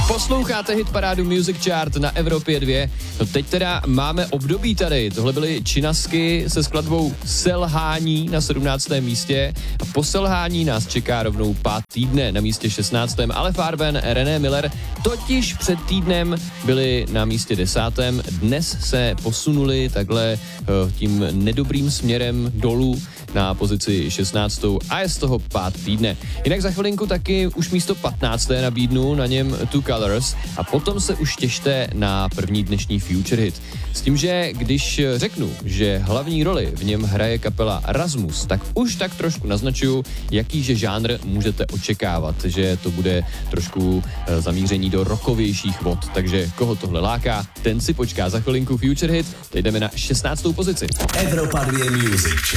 Posloucháte hitparádu Music Chart na Evropě 2. No teď teda máme období tady. Tohle byly Činasky se skladbou Selhání na 17. místě. A po selhání nás čeká rovnou Pát týdne na místě 16. Ale Farben, René Miller totiž před týdnem byli na místě 10. Dnes se posunuli takhle tím nedobrým směrem dolů na pozici 16. a je z toho Pát týdne. Jinak za chvilinku taky už místo 15. nabídnu, na něm Two Colors a potom se už těšte na první dnešní Future Hit. S tím, že když řeknu, že hlavní roli v něm hraje kapela Rasmus, tak už tak trošku naznačuju, jakýže žánr můžete očekávat, že to bude trošku zamíření do rockovějších vod, takže koho tohle láká, ten si počká za chvilinku Future Hit, teď jdeme na 16. pozici. Evropa 2 Music Chart.